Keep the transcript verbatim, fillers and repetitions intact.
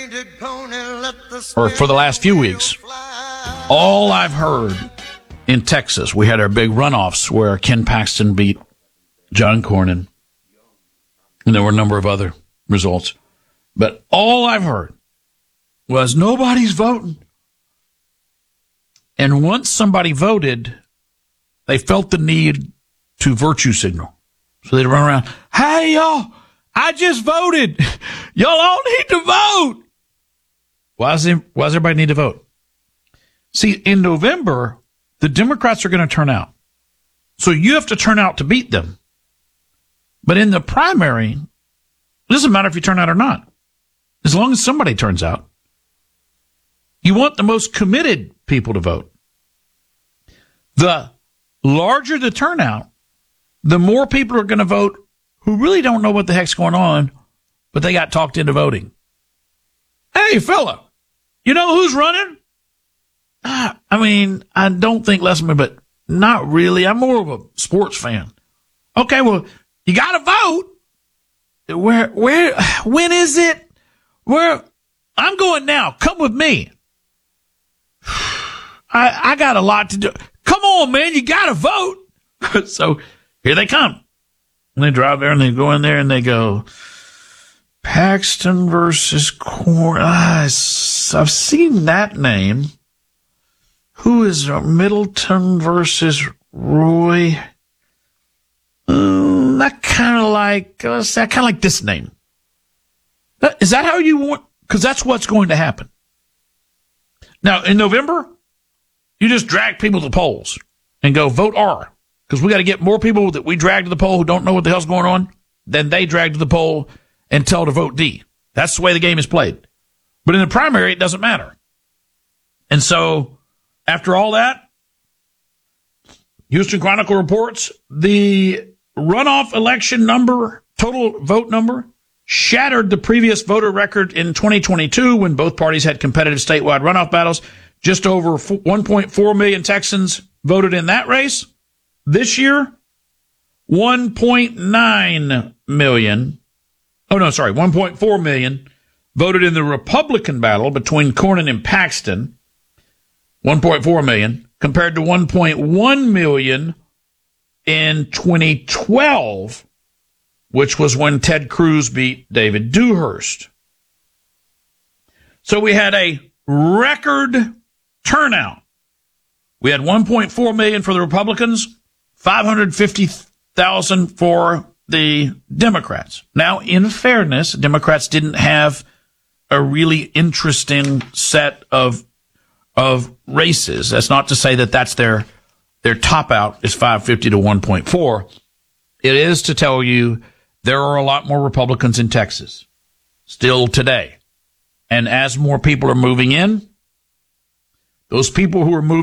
or for the last few weeks, all I've heard in Texas, we had our big runoffs where Ken Paxton beat John Cornyn, and there were a number of other results. But all I've heard was nobody's voting. And once somebody voted, they felt the need to virtue signal. So they'd run around, hey, y'all, I just voted. Y'all all need to vote. Why does, it, why does everybody need to vote? See, in November, the Democrats are going to turn out. So you have to turn out to beat them. But in the primary, it doesn't matter if you turn out or not. As long as somebody turns out. You want the most committed people to vote. The larger the turnout, the more people are going to vote who really don't know what the heck's going on, but they got talked into voting. Hey, fella, you know who's running? Ah, I mean, I don't think less of me, but not really. I'm more of a sports fan. Okay, well, you got to vote. Where, where, when is it? Where? I'm going now. Come with me. I, I got a lot to do. Come on, man. You got to vote. So here they come. And they drive there and they go in there and they go, Paxton versus Corn. Ah, I've seen that name. Who is Middleton versus Roy? Um, that kind of like, uh, that kind of like this name. Is that how you want? Because that's what's going to happen. Now, in November, you just drag people to the polls and go vote R. Because we got to get more people that we drag to the poll who don't know what the hell's going on than they drag to the poll and tell to vote D. That's the way the game is played. But in the primary, it doesn't matter. And so, after all that, Houston Chronicle reports the runoff election number, total vote number, shattered the previous voter record in twenty twenty-two when both parties had competitive statewide runoff battles. Just over one point four million Texans voted in that race. This year, one point nine million. Oh, no, sorry, one point four million voted in the Republican battle between Cornyn and Paxton. one point four million compared to one point one million in twenty twelve, which was when Ted Cruz beat David Dewhurst. So we had a record turnout. We had one point four million for the Republicans, five hundred fifty thousand for the Democrats. Now, in fairness, Democrats didn't have a really interesting set of of races. That's not to say that that's their their top out is five fifty to one point four. It is to tell you there are a lot more Republicans in Texas still today. And as more people are moving in, those people who are moving